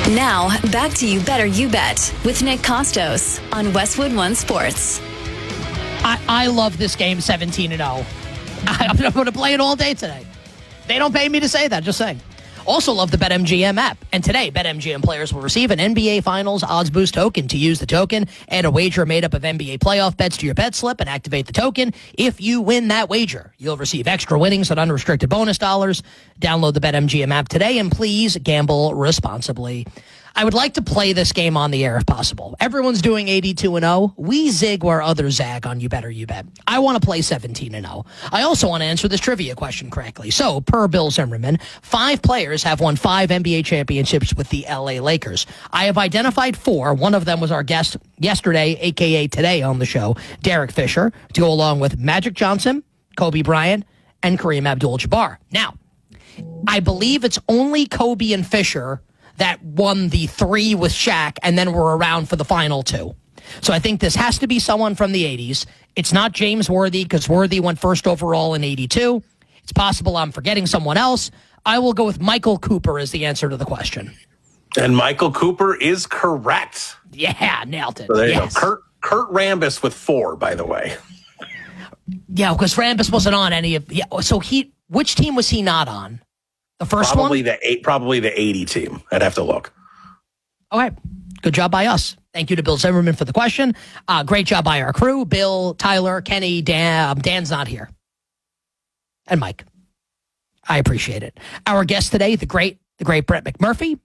Now, back to You Better You Bet with Nick Costos on Westwood One Sports. I love this game 17-0. I'm going to play it all day today. They don't pay me to say that, just saying. Also love the BetMGM app. And today, BetMGM players will receive an NBA Finals odds boost token. To use the token, add a wager made up of NBA playoff bets to your bet slip and activate the token. If you win that wager, you'll receive extra winnings and unrestricted bonus dollars. Download the BetMGM app today, and please gamble responsibly. I would like to play this game on the air if possible. Everyone's doing 82-0. We zig where others zag on You Better You Bet. I want to play 17-0. I also want to answer this trivia question correctly. So, per Bill Zimmerman, 5 players have won 5 NBA championships with the LA Lakers. I have identified 4. One of them was our guest yesterday, a.k.a. today on the show, Derek Fisher, to go along with Magic Johnson, Kobe Bryant, and Kareem Abdul-Jabbar. Now, I believe it's only Kobe and Fisher that won the 3 with Shaq and then were around for the final 2. So I think this has to be someone from the 80s. It's not James Worthy because Worthy went first overall in 82. It's possible I'm forgetting someone else. I will go with Michael Cooper as the answer to the question. And Michael Cooper is correct. Yeah, nailed it. So there you yes. go. Kurt Rambis with 4, by the way. Yeah, because Rambis wasn't on any of. Yeah, so which team was he not on? The first probably one? Probably the 80 team. I'd have to look. All right. Good job by us. Thank you to Bill Zimmerman for the question. Great job by our crew. Bill, Tyler, Kenny, Dan. Dan's not here. And Mike. I appreciate it. Our guest today, the great Brett McMurphy.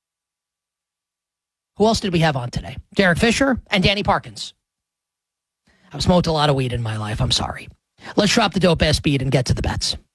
Who else did we have on today? Derek Fisher and Danny Parkins. I've smoked a lot of weed in my life. I'm sorry. Let's drop the dope ass beat and get to the bets.